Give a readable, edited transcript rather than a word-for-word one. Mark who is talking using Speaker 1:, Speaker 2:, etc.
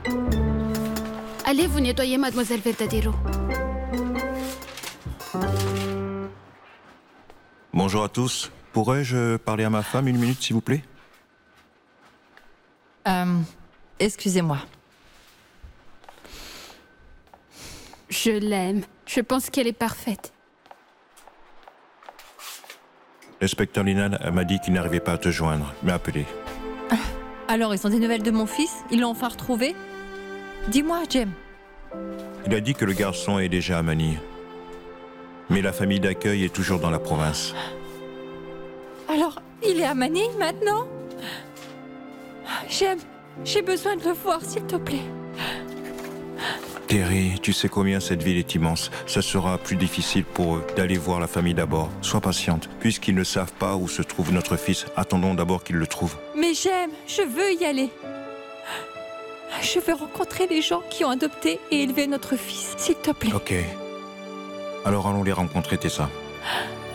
Speaker 1: Allez vous nettoyer, mademoiselle Verdadero.
Speaker 2: Bonjour à tous. Pourrais-je parler à ma femme 1 minute, s'il vous plaît?
Speaker 3: Excusez-moi.
Speaker 1: Je l'aime. Je pense qu'elle est parfaite.
Speaker 2: L'inspecteur Linan m'a dit qu'il n'arrivait pas à te joindre, m'a appelé.
Speaker 3: Alors, ils ont des nouvelles de mon fils? Ils l'ont enfin retrouvé? Dis-moi, Jem.
Speaker 2: Il a dit que le garçon est déjà à Manille. Mais la famille d'accueil est toujours dans la province.
Speaker 3: Alors, il est à Manille maintenant? Jem, j'ai besoin de le voir, s'il te plaît.
Speaker 2: Terry, tu sais combien cette ville est immense. Ça sera plus difficile pour eux d'aller voir la famille d'abord. Sois patiente. Puisqu'ils ne savent pas où se trouve notre fils, attendons d'abord qu'ils le trouvent.
Speaker 3: Mais Jem, je veux y aller. Je veux rencontrer les gens qui ont adopté et élevé notre fils, s'il te plaît.
Speaker 2: Ok. Alors allons les rencontrer, Tessa.